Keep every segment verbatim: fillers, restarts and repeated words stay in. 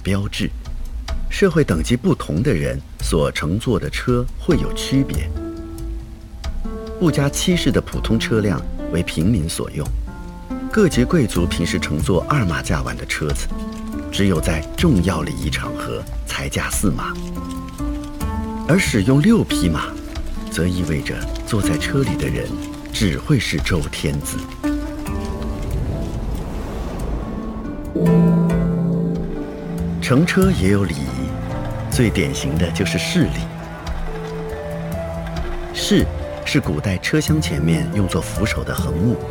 标志。社会等级不同的人所乘坐的车会有区别。不加漆饰的普通车辆为平民所用，各级贵族平时乘坐二马驾晚的车子，只有在重要礼仪场合才驾四马。而使用六匹马，则意味着坐在车里的人只会是周天子。乘车也有礼仪，最典型的就是侍礼。侍是古代车厢前面用作扶手的横木。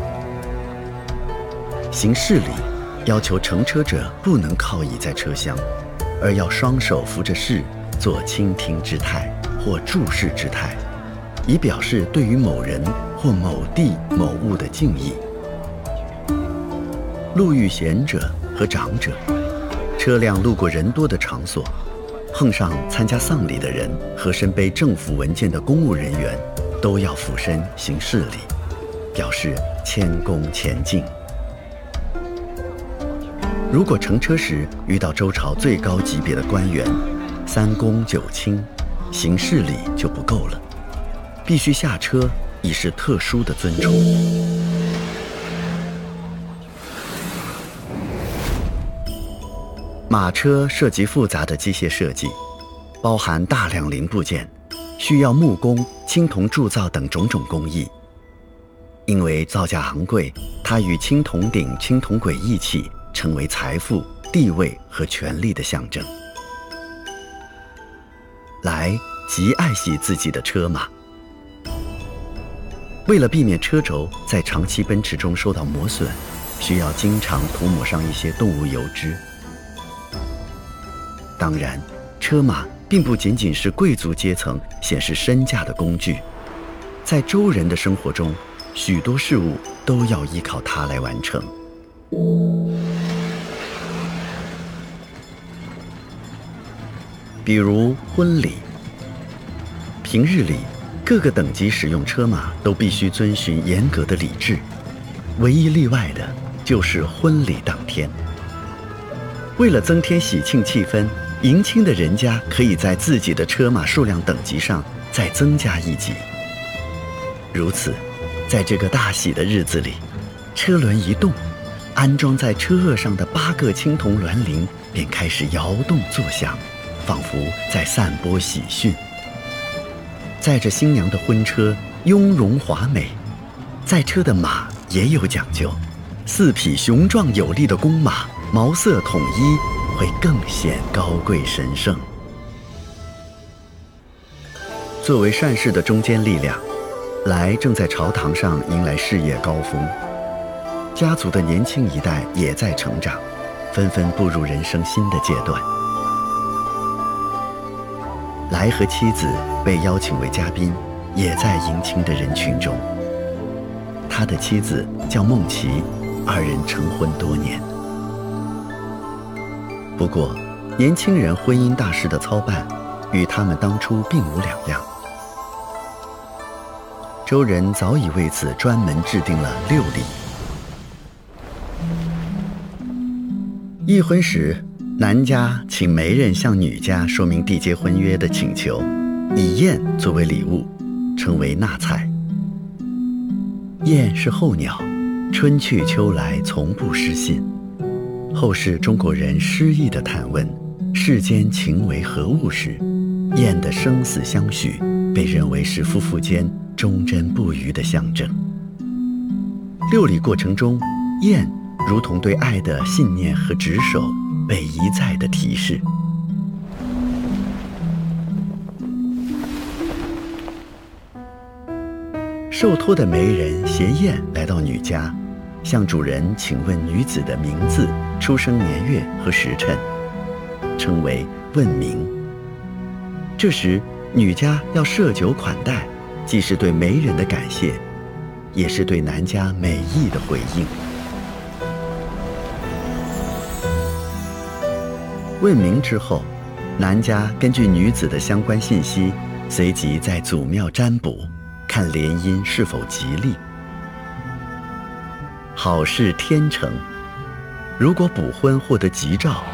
行侍礼要求乘车者不能靠倚在车厢，而要双手扶着侍，做倾听之态或注视之态，以表示对于某人或某地某物的敬意。路遇贤者和长者，车辆路过人多的场所，碰上参加丧礼的人和身背政府文件的公务人员，都要俯身行侍礼，表示谦恭前进。如果乘车时遇到周朝最高级别的官员，三公九卿，行侍礼就不够了，必须下车以示特殊的尊崇。马车涉及复杂的机械设计，包含大量零部件，需要木工、青铜铸造等种种工艺。因为造价昂贵，它与青铜鼎、青铜簋一起，成为财富、地位和权力的象征。来极爱惜自己的车马，为了避免车轴在长期奔驰中受到磨损，需要经常涂抹上一些动物油脂。当然，车马并不仅仅是贵族阶层显示身价的工具，在周人的生活中，许多事物都要依靠它来完成。比如婚礼，平日里各个等级使用车马都必须遵循严格的礼制，唯一例外的就是婚礼当天。为了增添喜庆气氛，迎亲的人家可以在自己的车马数量等级上再增加一级。如此，在这个大喜的日子里，车轮一动，安装在车轭上的八个青铜銮铃便开始摇动作响，仿佛在散播喜讯。载着新娘的婚车雍容华美，载车的马也有讲究，四匹雄壮有力的公马，毛色统一，会更显高贵神圣。作为善事的中坚力量，来正在朝堂上迎来事业高峰，家族的年轻一代也在成长，纷纷步入人生新的阶段。来和妻子被邀请为嘉宾，也在迎亲的人群中。他的妻子叫孟琪，二人成婚多年。不过，年轻人婚姻大事的操办，与他们当初并无两样。周人早已为此专门制定了六礼。议婚时，男家请媒人向女家说明缔结婚约的请求，以雁作为礼物，称为纳采。雁是候鸟，春去秋来从不失信。后世中国人诗意地探问世间情为何物时，雁的生死相许被认为是夫妇间忠贞不渝的象征。六礼过程中，雁如同对爱的信念和执守被一再的提示。受托的媒人携雁来到女家，向主人请问女子的名字、出生年月和时辰，称为问名。这时，女家要设酒款待，既是对媒人的感谢，也是对男家美意的回应。问名之后，男家根据女子的相关信息，随即在祖庙占卜，看联姻是否吉利。好事天成，如果卜婚获得吉兆，